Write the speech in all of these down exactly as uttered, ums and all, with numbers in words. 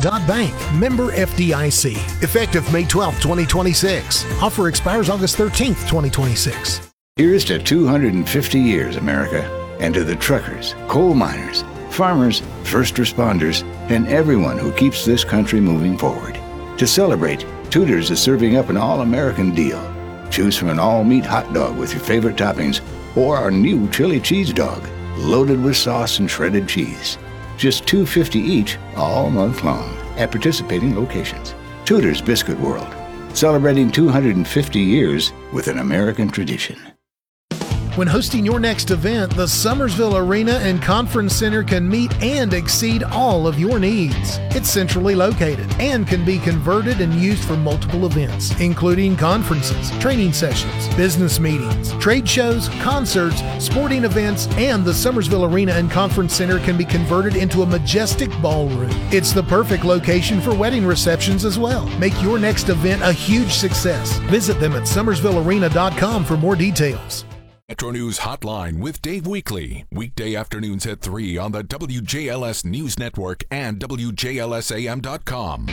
Bank. Member F D I C. Effective May twelfth, twenty twenty-six. Offer expires August thirteenth, twenty twenty-six. Here's to two hundred fifty years, America, and to the truckers, coal miners, farmers, first responders, and everyone who keeps this country moving forward. To celebrate, Tudor's is serving up an all-American deal. Choose from an all-meat hot dog with your favorite toppings or our new chili cheese dog, loaded with sauce and shredded cheese. Just two dollars and fifty cents each all month long at participating locations. Tudor's Biscuit World, celebrating two hundred fifty years with an American tradition. When hosting your next event, the Summersville Arena and Conference Center can meet and exceed all of your needs. It's centrally located and can be converted and used for multiple events, including conferences, training sessions, business meetings, trade shows, concerts, sporting events, and the Summersville Arena and Conference Center can be converted into a majestic ballroom. It's the perfect location for wedding receptions as well. Make your next event a huge success. Visit them at summersville arena dot com for more details. Metro News Hotline with Dave Weekly. Weekday afternoons at three on the W J L S News Network and W J L S A M dot com.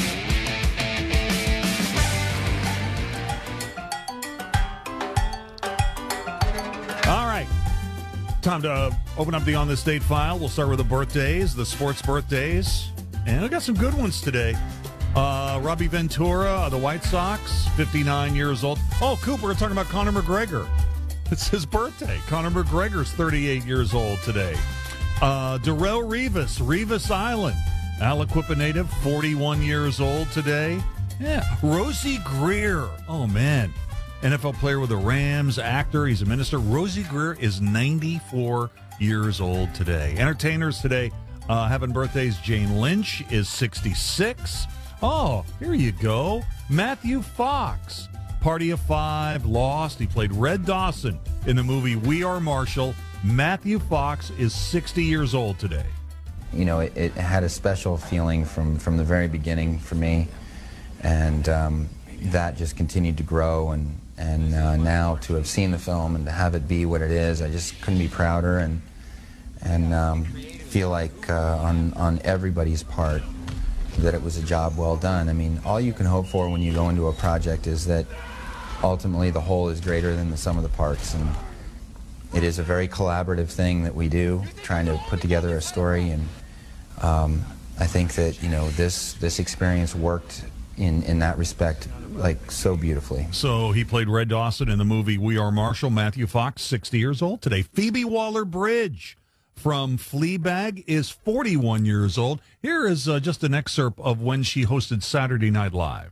All right. Time to open up the On This Date file. We'll start with the birthdays, the sports birthdays. And we got some good ones today. Uh, Robbie Ventura of the White Sox, fifty-nine years old. Oh, Cooper, we're talking about Conor McGregor. It's his birthday. Conor McGregor's thirty-eight years old today. Uh, Darrell Revis, Revis Island. Aliquippa native, forty-one years old today. Yeah. Rosie Greer. Oh, man. N F L player with the Rams, actor. He's a minister. Rosie Greer is ninety-four years old today. Entertainers today uh, having birthdays. Jane Lynch is sixty-six. Oh, here you go. Matthew Fox. Party of Five, Lost. He played Red Dawson in the movie We Are Marshall. Matthew Fox is sixty years old today. You know, it, it had a special feeling from, from the very beginning for me, and um, that just continued to grow, and, and uh, now to have seen the film and to have it be what it is, I just couldn't be prouder, and, and um, feel like uh, on, on everybody's part that it was a job well done. I mean, all you can hope for when you go into a project is that ultimately the whole is greater than the sum of the parts, and it is a very collaborative thing that we do, trying to put together a story, and um, I think that, you know, this this experience worked in, in that respect, like, so beautifully. So he played Red Dawson in the movie We Are Marshall. Matthew Fox, sixty years old today. Phoebe Waller-Bridge from Fleabag is forty-one years old. Here is uh, just an excerpt of when she hosted Saturday Night Live.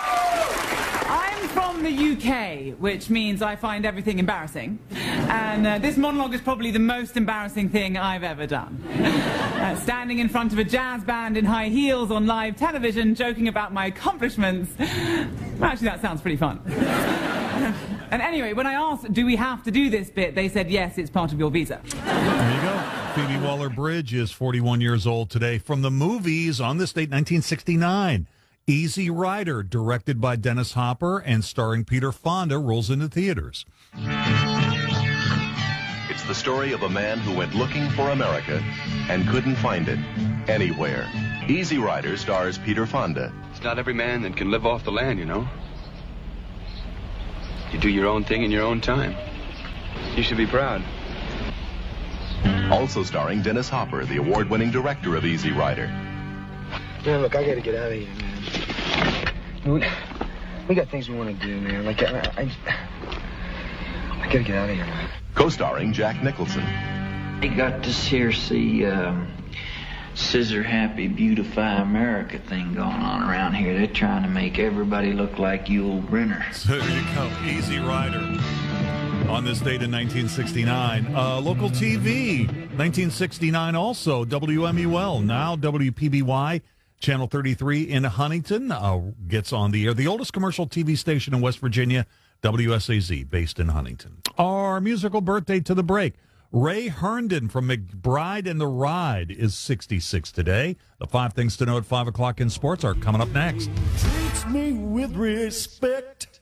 I'm from the U K, which means I find everything embarrassing. And uh, this monologue is probably the most embarrassing thing I've ever done. Uh, standing in front of a jazz band in high heels on live television, joking about my accomplishments. Well, actually, that sounds pretty fun. And anyway, when I asked, do we have to do this bit, they said, yes, it's part of your visa. There you go. Phoebe Waller-Bridge is forty-one years old today. From the movies, on this date, nineteen sixty-nine, Easy Rider, directed by Dennis Hopper and starring Peter Fonda, rolls into theaters. It's the story of a man who went looking for America and couldn't find it anywhere. Easy Rider stars Peter Fonda. It's not every man that can live off the land, you know. You do your own thing in your own time. You should be proud. Also starring Dennis Hopper, the award-winning director of Easy Rider. Man, look, I gotta get out of here, man. We, we got things we want to do, man. Like, I, I, I gotta get out of here, man. Co-starring Jack Nicholson. I got this here, see, um, Scissor Happy Beautify America thing going on around here. They're trying to make everybody look like Yul Brynner. So there you go, Easy Rider. On this date in nineteen sixty-nine, uh, local T V, nineteen sixty-nine also, W M U L, now W P B Y, Channel thirty-three in Huntington, uh, gets on the air. The oldest commercial T V station in West Virginia, W S A Z, based in Huntington. Our musical birthday to the break. Ray Herndon from McBride and the Ride is sixty-six today. The five things to know at five o'clock in sports are coming up next. Treats me with respect.